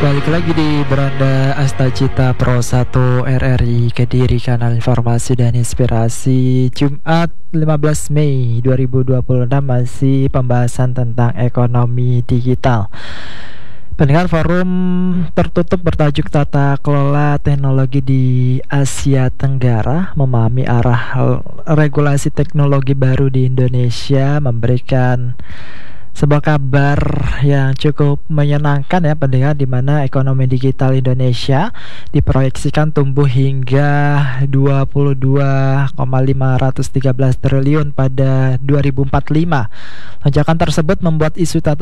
Balik lagi di Beranda Astacita Pro 1 RRI Kediri, kanal informasi dan inspirasi. Jumat 15 Mei 2026, masih pembahasan tentang ekonomi digital. Pendengar, forum tertutup bertajuk Tata Kelola Teknologi di Asia Tenggara, memahami arah regulasi teknologi baru di Indonesia, memberikan sebuah kabar yang cukup menyenangkan ya pendengar, di mana ekonomi digital Indonesia diproyeksikan tumbuh hingga 22,513 triliun pada 2045. Lonjakan tersebut membuat isu tata